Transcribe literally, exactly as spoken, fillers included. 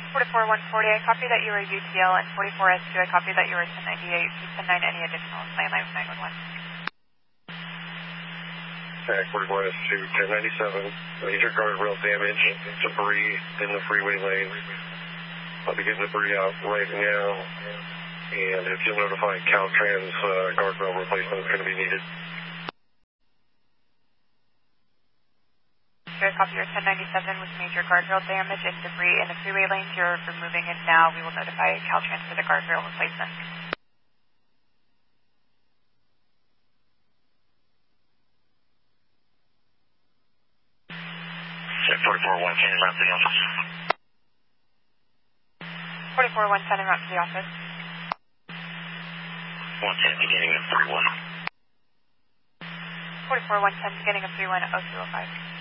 forty-four one forty, I copy that you were U T L, and forty-four S two, I copy that you were ten ninety-eight. Please ten nine any additional landline with nine one one. Okay, forty-four S two, ten ninety-seven, major guardrail damage, debris in the freeway lane. I'll be getting debris out right now, and if you'll notify Caltrans, uh, guardrail replacement is going to be needed. Okay, copy your ten ninety-seven with major guardrail damage and debris in the freeway lanes. You're removing it now. We will notify Caltrans for the guardrail replacement. forty-four one ten, route to the office. forty-four one ten, route to the office. one ten, beginning of three one. forty-four one ten, beginning of three one oh two oh five.